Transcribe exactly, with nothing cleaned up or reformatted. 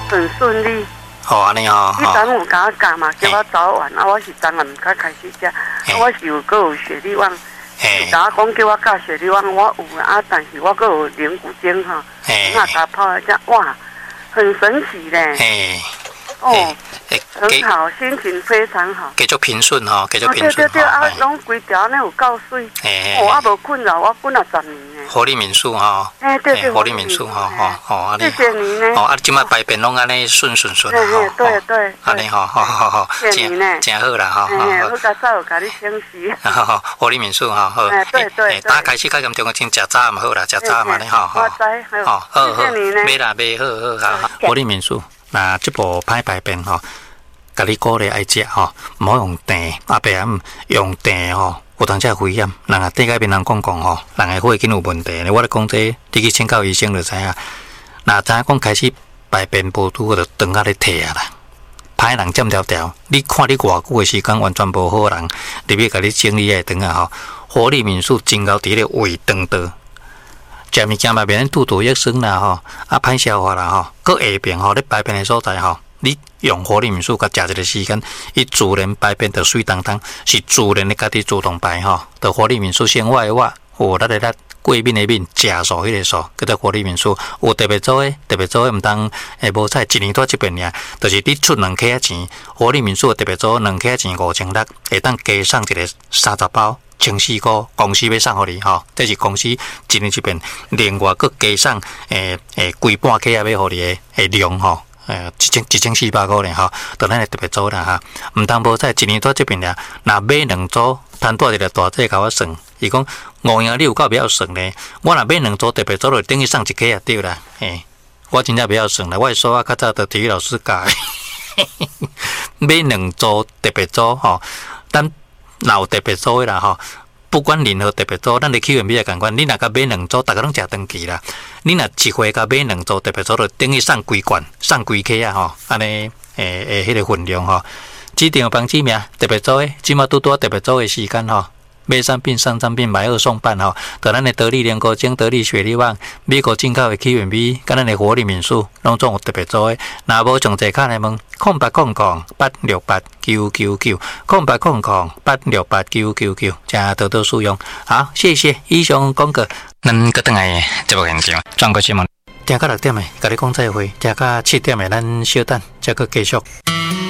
很顺利。 哦，安尼哦。 你昨有甲我教嘛，叫我早晚啊，我是昨晚唔敢开始食，啊，我是有个有血力旺。甲我讲叫我教血力旺，我有啊，但是我个有灵骨精哈，那甲泡一下，哇，很神奇嘞。哦。很好，心情非常好， 继续平顺吼，继续平顺。 对对对，啊，拢规条呢有够水，哦，啊无困扰我困了十年呢。 活力民宿吼， 哎对对， 活力民宿吼吼吼，安尼。 谢谢你呢。 哦，啊，即摆排便拢安尼顺顺顺。 对对对。 安尼吼，好好好， 谢谢你呢， 真好啦吼。 哎，我较早有甲你请示。 好好，活力民宿吼，好。 哎对对。 大家开始较严重个，先食早嘛好啦，食早嘛呢吼。 我知，好。谢谢你呢。 买啦买，好好好。活力民宿，那即部歹排便吼。甲你鼓励爱食吼，毋好用电，阿伯啊，用电吼，有当遮危险。人啊，对甲别人讲讲吼，人的火紧有问题。我咧讲这，你去请教医生就知影。若知影讲开始排便无拄，就肠仔咧退啊啦。歹人占条条，你看你偌久的时间完全无好人，入去甲你整理个肠啊吼。活力民宿真够伫咧胃肠道，食物件嘛免肚肚液酸啦吼，啊歹消化啦吼，搁下边吼咧排便的所在吼。你用活力民宿甲食一个时间，伊自然排便就水当当，是自然的家己自动排吼。到活力民宿先挖一挖，有力的力，过敏的敏，食素迄个素，叫做活力民宿。有特别做诶，特别做诶，毋当诶无彩，一年多一遍尔，就是你出两克钱，活力民宿特别做两克钱五千六，会当加送一个三十包。千四块，公司要送互你吼，这是公司一年一遍，另外佮加送诶诶，规半克也要互你诶诶量吼。诶，一千一千四百块呢吼，到咱来特别做啦哈。毋通无在一年多这边俩，若买两组，摊大一个大姐甲我算，伊讲五样你有够不要算呢？我若买两组特别做，就等于送一克也对啦。嘿，我真正不要算啦，我数啊较早的体育老师教的，买两组特别做吼，咱若有特别做的啦吼。不管任何特别组，咱的起源比较共款。你若甲买两组，大家拢食长期啦。你若一回甲买两组特别组，就等于送规罐、送规克啊吼，安尼诶诶，迄个分量吼。指定帮指名特别组诶，即马拄拄特别组诶时间吼。买产品送产品，买二送半吼。到咱的得力莲果精、得力雪力旺、美国进口的起源米，甲咱的活力民宿，拢总有特别组诶。若无上侪卡来问，空八空空八六八九九九，空八空空八六八九九九，加多多使用。好，谢谢以上讲过。咱搁等来节目现场，转过新闻。听到六点诶，甲你讲再会；听到七点诶，咱稍等，再搁继续。